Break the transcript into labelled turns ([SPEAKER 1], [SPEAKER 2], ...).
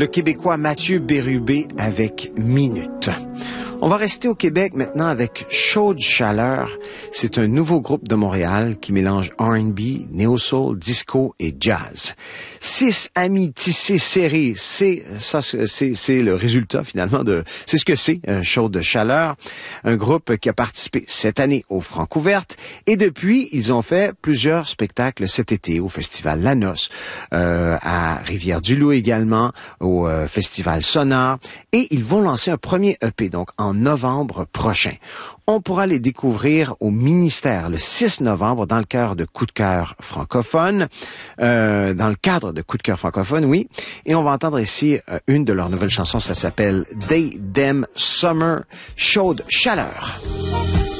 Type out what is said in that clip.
[SPEAKER 1] le Québécois Mathieu Bérubé avec Minute. On va rester au Québec maintenant avec Chaude Chaleur. C'est un nouveau groupe de Montréal qui mélange R&B, néo-soul, disco et jazz. 6 amis tissés serrés, c'est le résultat finalement c'est ce que c'est, Chaude Chaleur. Un groupe qui a participé cette année au Francouverte et depuis, ils ont fait plusieurs spectacles cet été au Festival La Noce, à Rivière-du-Loup également, au Festival Sonar et ils vont lancer un premier EP, donc en novembre prochain. On pourra les découvrir au Ministère le 6 novembre dans le cadre de Coup de cœur francophone, oui. Et on va entendre ici une de leurs nouvelles chansons, ça s'appelle Day Dem Summer, Chaude Chaleur.